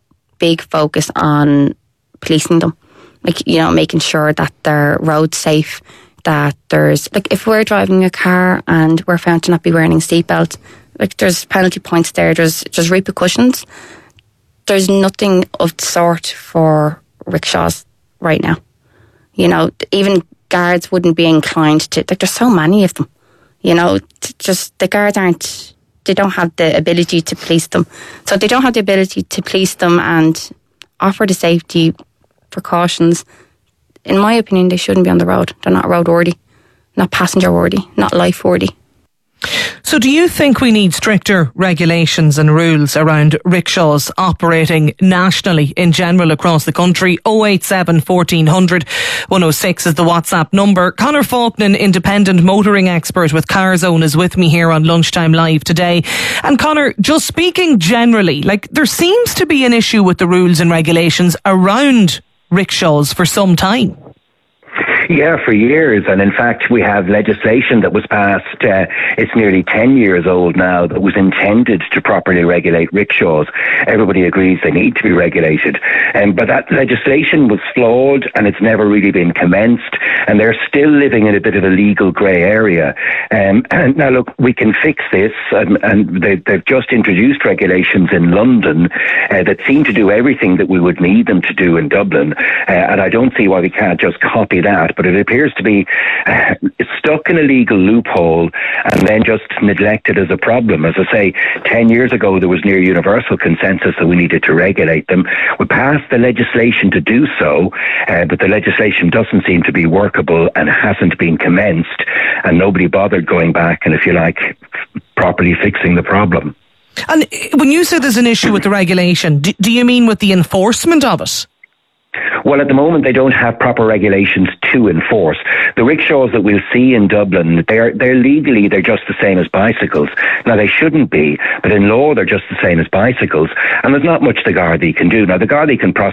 big focus on policing them. Like, you know, making sure that they're road safe, that there's, like, if we're driving a car and we're found to not be wearing a seatbelt, like, there's penalty points there, there's, there's repercussions. There's nothing of the sort for rickshaws right now. You know, even guards wouldn't be inclined to, like, there's so many of them. You know, just the guards aren't, they don't have the ability to police them. So they don't have the ability to police them and offer the safety precautions. In my opinion, they shouldn't be on the road. They're not road worthy, not passenger worthy, not life worthy. So do you think we need stricter regulations and rules around rickshaws operating nationally in general across the country? oh eight seven, fourteen hundred, one oh six is the WhatsApp number. Conor Faulkner, independent motoring expert with CarZone, is with me here on Lunchtime Live today. And Conor, just speaking generally, like, there seems to be an issue with the rules and regulations around rickshaws for some time. Yeah, for years. And in fact, we have legislation that was passed, uh, it's nearly ten years old now, that was intended to properly regulate rickshaws. Everybody agrees they need to be regulated. Um, but that legislation was flawed and it's never really been commenced. And they're still living in a bit of a legal grey area. Um, and now, look, we can fix this. Um, and they, they've just introduced regulations in London uh, that seem to do everything that we would need them to do in Dublin. Uh, and I don't see why we can't just copy that. But it appears to be uh, stuck in a legal loophole and then just neglected as a problem. As I say, ten years ago there was near universal consensus that we needed to regulate them. We passed the legislation to do so, uh, but the legislation doesn't seem to be workable and hasn't been commenced, and nobody bothered going back and, if you like, properly fixing the problem. And when you say there's an issue with the regulation, do, do you mean with the enforcement of it? Well, at the moment, they don't have proper regulations to enforce. The rickshaws that we'll see in Dublin, they're, they're legally, they're just the same as bicycles. Now, they shouldn't be, but in law, they're just the same as bicycles. And there's not much the Gardaí can do. Now, the Gardaí can prosecute